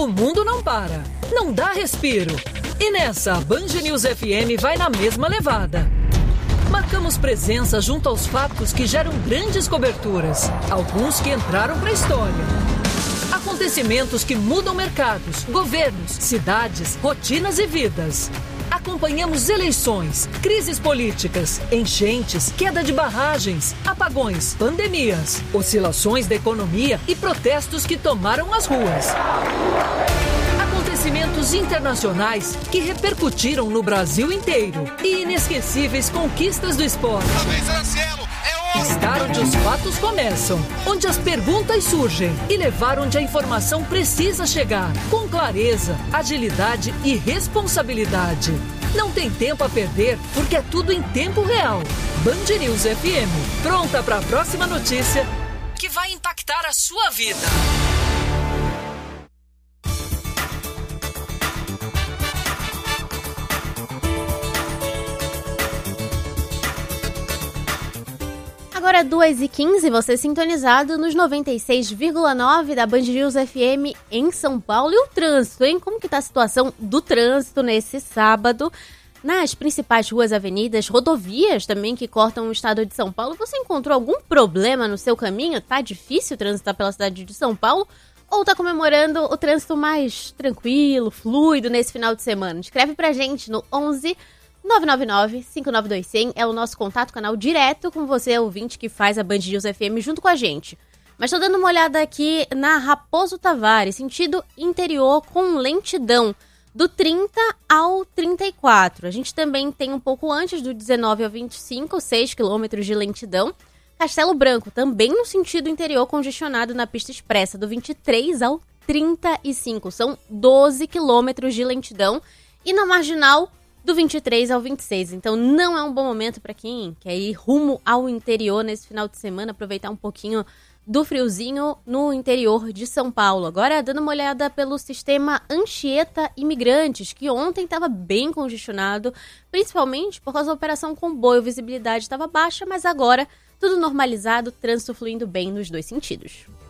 O mundo não para, não dá respiro. E nessa, a Band News FM vai na mesma levada. Marcamos presença junto aos fatos que geram grandes coberturas, alguns que entraram para a história. Acontecimentos que mudam mercados, governos, cidades, rotinas e vidas. Acompanhamos eleições, crises políticas, enchentes, queda de barragens, apagões, pandemias, oscilações da economia e protestos que tomaram as ruas. Acontecimentos internacionais que repercutiram no Brasil inteiro e inesquecíveis conquistas do esporte. Estar onde os fatos começam, onde as perguntas surgem e levar onde a informação precisa chegar, com clareza, agilidade e responsabilidade. Não tem tempo a perder, porque é tudo em tempo real. Band News FM, pronta para a próxima notícia que vai impactar a sua vida. Agora 2h15, você sintonizado nos 96,9 da Band News FM em São Paulo. E o trânsito, hein? Como que tá a situação do trânsito nesse sábado? Nas principais ruas, avenidas, rodovias também que cortam o estado de São Paulo. Você encontrou algum problema no seu caminho? Tá difícil transitar pela cidade de São Paulo? Ou tá comemorando o trânsito mais tranquilo, fluido nesse final de semana? Escreve pra gente no 11 999-592-100 é o nosso contato, canal direto com você, ouvinte que faz a Band News FM junto com a gente. Mas tô dando uma olhada aqui na Raposo Tavares, sentido interior com lentidão, do 30 ao 34. A gente também tem um pouco antes do 19 ao 25, 6 quilômetros de lentidão. Castelo Branco, também no sentido interior congestionado na pista expressa, do 23 ao 35. São 12 quilômetros de lentidão. E na Marginal, do 23 ao 26, então não é um bom momento para quem quer ir rumo ao interior nesse final de semana, aproveitar um pouquinho do friozinho no interior de São Paulo. Agora, dando uma olhada pelo sistema Anchieta Imigrantes, que ontem estava bem congestionado, principalmente por causa da operação comboio, a visibilidade estava baixa, mas agora tudo normalizado, trânsito fluindo bem nos dois sentidos.